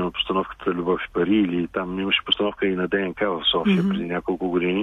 на постановката "Любов и пари", или там имаше постановка и на ДНК в София преди няколко години.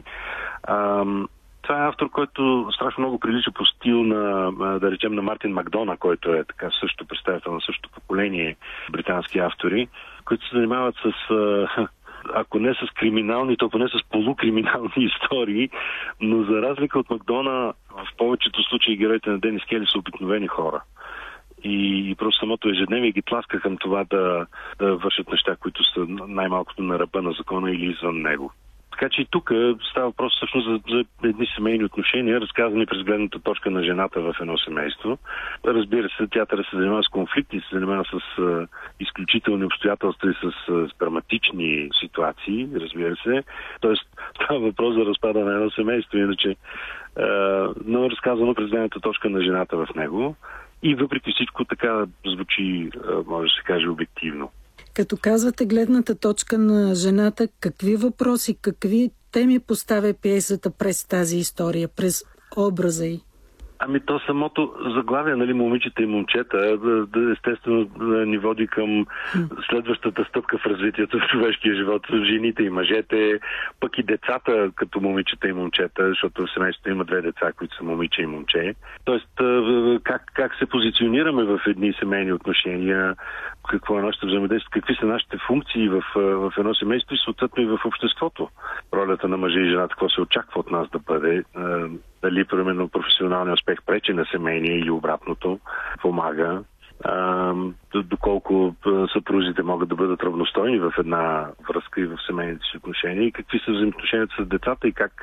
Това е автор, който страшно много прилича по стил на, да речем, на Мартин Макдона, който е така също представител на същото поколение британски автори, които се занимават с, ако не с криминални, то поне с полукриминални истории, но за разлика от Макдона, в повечето случаи героите на Денис Кели са обикновени хора. И просто самото ежедневие ги тласка към това да вършат неща, които са най-малкото на ръба на закона или извън него. Така че и тук става въпрос всъщност за едни семейни отношения, разказани през гледната точка на жената в едно семейство. Разбира се, театъра се занимава с конфликти, се занимава с изключителни обстоятелства и с драматични ситуации, разбира се. Тоест става въпрос за разпада на едно семейство, иначе, но разказано през гледната точка на жената в него. И въпреки всичко така звучи, може да се каже, обективно. Като казвате гледната точка на жената, какви въпроси, какви теми поставя пиесата през тази история, през образа й? Ами то самото заглавие, нали, "Момичета и момчета", естествено ни води към следващата стъпка в развитието в човешкия живот, жените и мъжете, пък и децата като момичета и момчета, защото в семейството има 2 деца, които са момиче и момче. Тоест, как се позиционираме в едни семейни отношения, какво е нашето взаимодействие, какви са нашите функции в едно семейство и съответно и в обществото. Ролята на мъжа и жената, какво се очаква от нас да бъде, дали, примерно, професионалния успех пречи на семейния или обратното, помага, доколко съпрузите могат да бъдат равностойни в една връзка и в семейните си отношения и какви са взаимоотношенията с децата и как.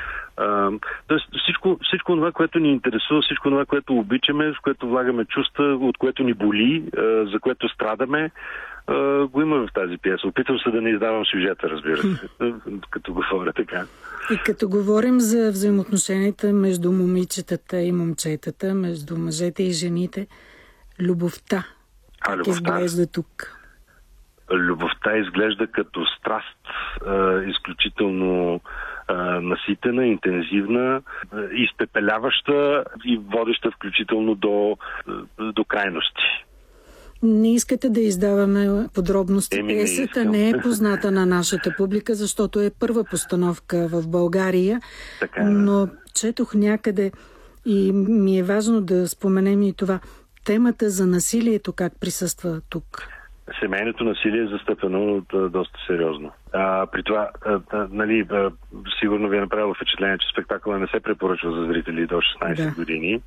Тоест всичко това, което ни интересува, всичко това, което обичаме, в което влагаме чувства, от което ни боли, за което страдаме, го има в тази пиеса. Опитвам се да не издавам сюжета, разбира се, като говоря така. И като говорим за взаимоотношенията между момичетата и момчетата, между мъжете и жените, любовта как изглежда тук? Любовта изглежда като страст, изключително наситена, интензивна, изпепеляваща и водеща включително до крайности. Не искате да издаваме подробности. Пиесата не е позната на нашата публика, защото е първа постановка в България. Така, но четох някъде и ми е важно да споменем и това. Темата за насилието как присъства тук? Семейното насилие е застъпено доста сериозно. При това, нали, сигурно ви е направило впечатление, че спектакълът не се препоръчва за зрители до 16 години.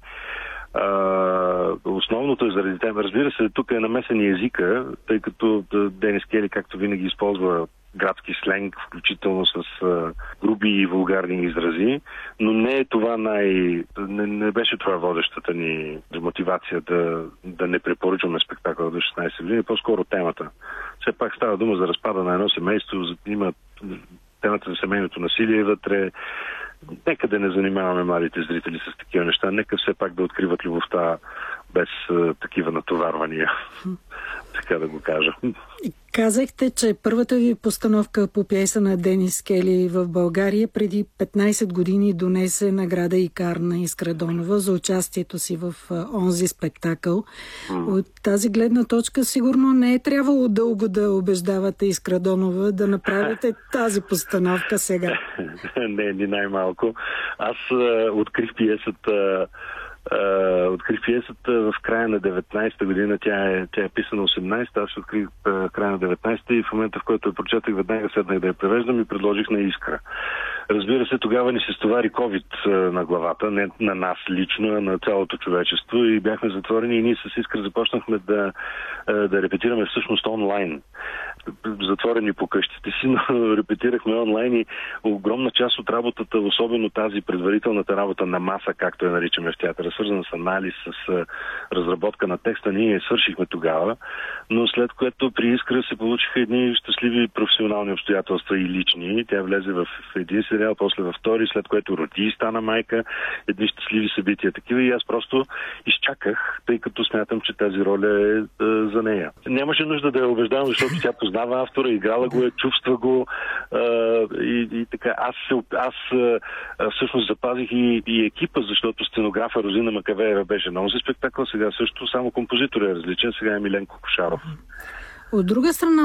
Основното е заради тема. Разбира се, тук е намесен и езика, тъй като Денис Кели, както винаги, използва градски сленг, включително с груби и вулгарни изрази, но не е това не беше това водещата ни мотивация да не препоръчваме спектакъл до 16 години, по-скоро темата. Все пак става дума за разпада на едно семейство, има темата за семейното насилие вътре. Нека да не занимаваме младите зрители с такива неща, нека все пак да откриват любовта без такива натоварвания, така да го кажа. Казахте, че първата ви постановка по пиеса на Денис Кели в България преди 15 години донесе награда Икар на Искра Донова за участието си в онзи спектакъл. От тази гледна точка сигурно не е трябвало дълго да убеждавате Искра Донова да направите тази постановка сега. Не, ни най-малко. Аз открих пиесата в края на 19-та година, тя е писана 18-та, аз открих в края на 19-та и в момента, в който я прочетах, веднага седнах да я превеждам и предложих на Искра. Разбира се, тогава ни се стовари COVID на главата, не на нас лично, а на цялото човечество и бяхме затворени и ние с Искра започнахме да репетираме всъщност онлайн. Затворени по къщите си, но репетирахме онлайн и огромна част от работата, особено тази предварителната работа на маса, както я наричаме в театъра, свързана с анализ, с разработка на текста, ние свършихме тогава, но след което при Искра се получиха едни щастливи професионални обстоятелства и лични. Тя влезе в един сериал, после във втори, след което роди и стана майка, едни щастливи събития такива и аз просто изчаках, тъй като смятам, че тази роля е за нея. Нямаше нужда да я убеждавам, защото тя познава автора, играла го, чувства го и така. Аз всъщност запазих и екипа, защото сценографа Розина Макавеева беше на онзи спектакъл, сега също само композитор е различен, сега е Миленко Кошаров. От друга страна,